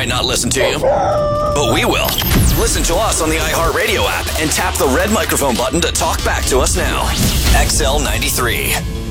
might not listen to you, but we will. Listen to us on the iHeartRadio app and tap the red microphone button to talk back to us now. XL93.